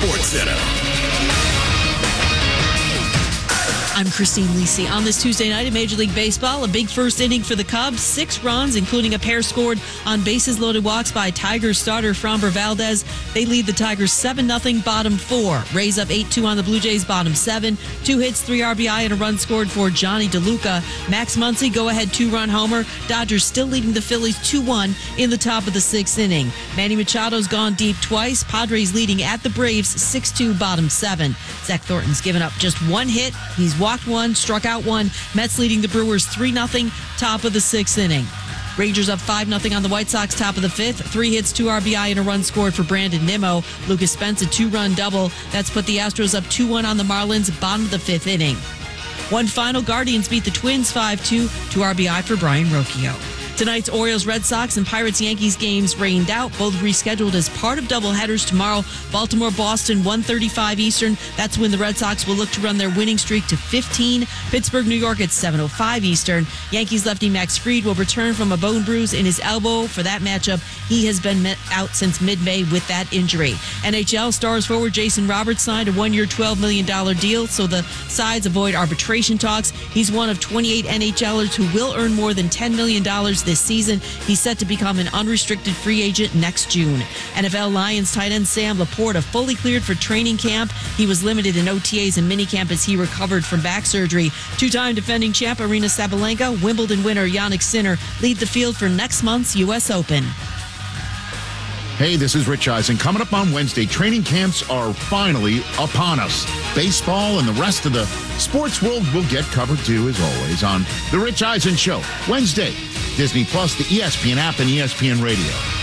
Sports Center. I'm Christine Lisi. On this Tuesday night in Major League Baseball, a big first inning for the Cubs. 6 runs, including a pair scored on bases-loaded walks by Tigers starter Framber Valdez. They lead the Tigers 7-0, bottom 4. Rays up 8-2 on the Blue Jays, bottom 7. 2 hits, 3 RBI, and a run scored for Johnny DeLuca. Max Muncy, go-ahead 2-run homer. Dodgers still leading the Phillies 2-1 in the top of the 6th inning. Manny Machado's gone deep twice. Padres leading at the Braves 6-2, bottom 7. Zach Thornton's given up just 1 hit. He's walked 1, struck out 1. Mets leading the Brewers 3-0, top of the 6th inning. Rangers up 5-0 on the White Sox, top of the 5th. 3 hits, 2 RBI, and a run scored for Brandon Nimmo. Lucas Spence, a 2-run double. That's put the Astros up 2-1 on the Marlins, bottom of the 5th inning. One final, Guardians beat the Twins 5-2. 2 RBI for Brian Rocchio. Tonight's Orioles, Red Sox, and Pirates, Yankees games rained out. Both rescheduled as part of doubleheaders tomorrow. Baltimore, Boston, 1:35 Eastern. That's when the Red Sox will look to run their winning streak to 15. Pittsburgh, New York at 7:05 Eastern. Yankees lefty Max Fried will return from a bone bruise in his elbow for that matchup. He has been out since mid-May with that injury. NHL Stars forward Jason Roberts signed a 1-year, $12 million deal so the sides avoid arbitration talks. He's one of 28 NHLers who will earn more than $10 million this season. He's set to become an unrestricted free agent next June. NFL Lions tight end Sam Laporta fully cleared for training camp. He was limited in OTAs and minicamp as he recovered from back surgery. 2-time defending champ Aryna Sabalenka, Wimbledon winner Jannik Sinner lead the field for next month's U.S. Open. Hey, this is Rich Eisen. Coming up on Wednesday, training camps are finally upon us. Baseball and the rest of the sports world will get covered too, as always, on The Rich Eisen Show. Wednesday, Disney Plus, the ESPN app, and ESPN Radio.